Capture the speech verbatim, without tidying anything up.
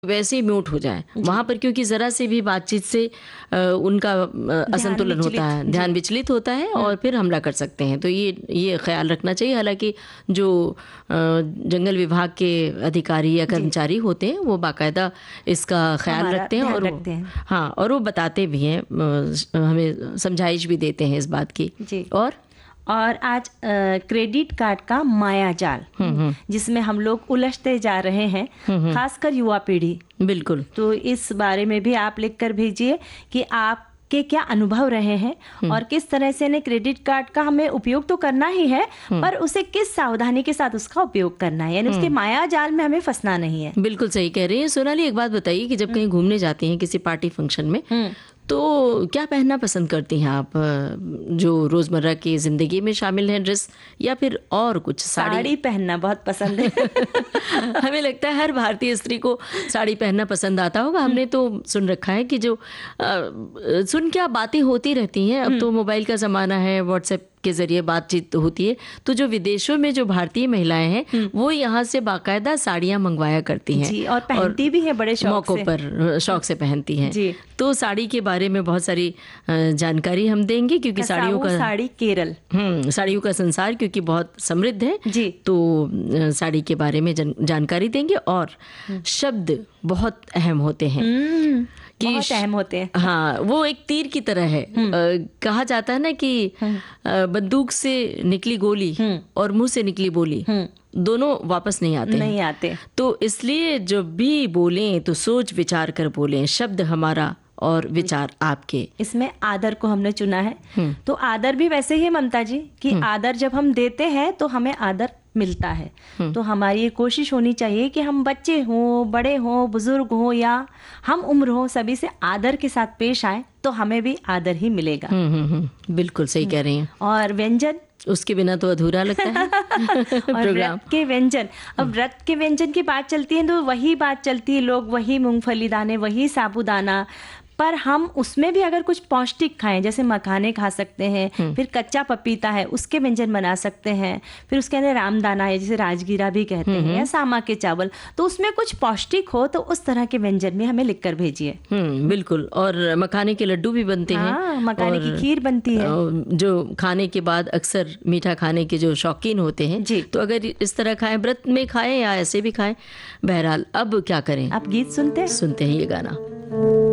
वैसे ही म्यूट हो जाए वहाँ पर, क्योंकि ज़रा से भी बातचीत से आ, उनका आ, असंतुलन होता है, ध्यान विचलित होता है और फिर हमला कर सकते हैं। तो ये ये ख्याल रखना चाहिए। हालांकि जो आ, जंगल विभाग के अधिकारी या कर्मचारी होते हैं वो बाकायदा इसका ख्याल रखते हैं और रखते हैं। हाँ, और वो बताते भी हैं, हमें समझाइश भी देते हैं इस बात की। जी। और और आज क्रेडिट कार्ड का माया जाल जिसमें हम लोग उलझते जा रहे हैं, खासकर युवा पीढ़ी। बिल्कुल। तो इस बारे में भी आप लिख कर भेजिए कि आप के क्या अनुभव रहे हैं और किस तरह से ने क्रेडिट कार्ड का हमें उपयोग तो करना ही है, पर उसे किस सावधानी के साथ उसका उपयोग करना है, यानी उसके माया जाल में हमें फंसना नहीं है। बिल्कुल सही कह रही हैं सोनाली। एक बात बताइए कि जब कहीं घूमने जाती हैं किसी पार्टी फंक्शन में, तो क्या पहनना पसंद करती हैं आप, जो रोज़मर्रा की ज़िंदगी में शामिल है ड्रेस, या फिर और कुछ? साड़ी, साड़ी पहनना बहुत पसंद है। हमें लगता है हर भारतीय स्त्री को साड़ी पहनना पसंद आता होगा। हमने तो सुन रखा है कि जो आ, सुन क्या बातें होती रहती हैं। अब तो मोबाइल का ज़माना है, व्हाट्सएप के ज़रिए बातचीत होती है। तो जो विदेशों में जो भारतीय महिलाएं हैं वो यहाँ से बाकायदा साड़ियाँ मंगवाया करती हैं जी, और पहनती भी हैं बड़े शौक मौक़ों से। पर शौक से पहनती हैं जी। तो साड़ी के बारे में बहुत सारी जानकारी हम देंगे, क्योंकि साड़ियों का साड़ी केरल हम्म साड़ियों का संसार क्योंकि बहुत समृद्ध है जी। तो साड़ी के बारे में जानकारी देंगे। और शब्द बहुत अहम होते हैं, बहुत अहम होते हैं। हाँ, वो एक तीर की तरह है। आ, कहा जाता है ना कि बंदूक से निकली गोली और मुंह से निकली बोली दोनों वापस नहीं आते नहीं आते। तो इसलिए जब भी बोलें तो सोच विचार कर बोलें। शब्द हमारा और विचार आपके। इसमें आदर को हमने चुना है। तो आदर भी वैसे ही है ममता जी कि आदर जब हम देते हैं तो हमें आदर मिलता है। तो हमारी ये कोशिश होनी चाहिए कि हम बच्चे हों, बड़े हों, बुजुर्ग हों या हम उम्र हो, सभी से आदर के साथ पेश आए तो हमें भी आदर ही मिलेगा। बिल्कुल सही कह रही हैं। और व्यंजन, उसके बिना तो अधूरा लगता है और व्रत के व्यंजन, अब व्रत के व्यंजन की बात चलती है तो वही बात चलती है, लोग वही मूंगफली दाने, वही साबूदाना, पर हम उसमें भी अगर कुछ पौष्टिक खाएं, जैसे मखाने खा सकते हैं, फिर कच्चा पपीता है उसके व्यंजन बना सकते हैं, फिर उसके अंदर रामदाना है जिसे राजगीरा भी कहते हैं, या सामा के चावल, तो उसमें कुछ पौष्टिक हो तो उस तरह के व्यंजन भी हमें लिख कर भेजिए। बिल्कुल। और मखाने के लड्डू भी बनते हैं। हाँ, मखाने की खीर बनती है जो खाने के बाद अक्सर मीठा खाने के जो शौकीन होते हैं जी, तो अगर इस तरह खाएं, व्रत में खाएं या ऐसे भी खाएं, बहरहाल अब क्या करें। आप गीत सुनते हैं सुनते हैं ये गाना।